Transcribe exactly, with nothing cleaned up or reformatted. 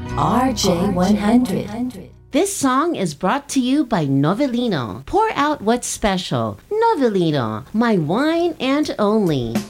R J one hundred. This song is brought to you by Novellino. Pour out what's special. Novellino, my wine and only.